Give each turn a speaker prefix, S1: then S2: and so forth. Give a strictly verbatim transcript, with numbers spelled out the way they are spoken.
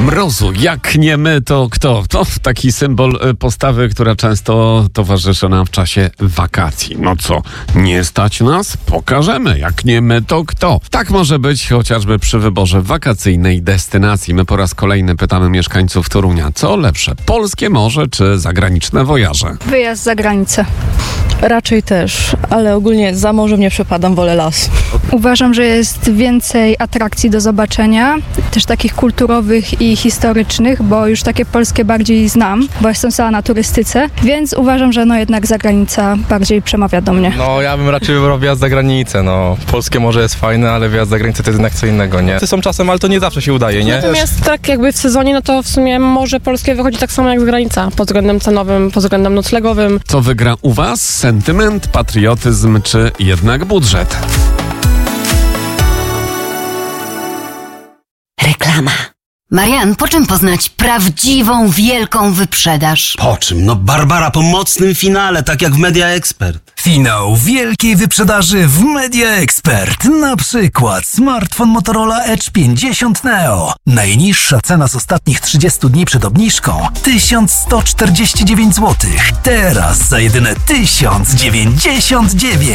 S1: Mrozu, jak nie my, to kto? To taki symbol postawy, która często towarzyszy nam w czasie wakacji. No co, nie stać nas? Pokażemy. Jak nie my, to kto? Tak może być chociażby przy wyborze wakacyjnej destynacji. My po raz kolejny pytamy mieszkańców Torunia, co lepsze, polskie morze czy zagraniczne wojaże?
S2: Wyjazd za granicę.
S3: Raczej też, ale ogólnie za morzem nie przepadam, wolę las.
S2: Uważam, że jest więcej atrakcji do zobaczenia, też takich kulturowych i historycznych, bo już takie polskie bardziej znam, bo jestem sama na turystyce, więc uważam, że no jednak zagranica bardziej przemawia do mnie.
S4: No ja bym raczej wybrał wjazd za granicę, no. Polskie morze jest fajne, ale wjazd za granicę to jest jednak co innego, nie? To są czasem, ale to nie zawsze się udaje, nie?
S5: Natomiast tak jakby w sezonie, no to w sumie morze polskie wychodzi tak samo jak z granica, pod względem cenowym, pod względem noclegowym.
S1: Co wygra u was? Sentyment, patriotyzm czy jednak budżet?
S6: Reklama. Marian, po czym poznać prawdziwą, wielką wyprzedaż?
S7: Po czym? No Barbara, po mocnym finale, tak jak w Media Expert.
S8: Finał wielkiej wyprzedaży w Media Expert. Na przykład smartfon Motorola Edge pięćdziesiąt Neo. Najniższa cena z ostatnich trzydziestu dni przed obniżką tysiąc sto czterdzieści dziewięć złotych. Teraz za jedyne tysiąc dziewięćdziesiąt dziewięć.